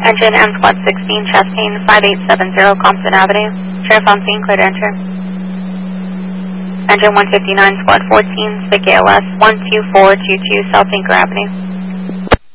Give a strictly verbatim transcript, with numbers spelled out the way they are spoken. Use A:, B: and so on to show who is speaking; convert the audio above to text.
A: Engine M Squad sixteen, Chastain five eight seven zero, Compton Avenue. Sheriff on scene, clear to enter. Engine one fifty-nine, Squad fourteen, Spic A L S one two four two two, South Anchor Avenue.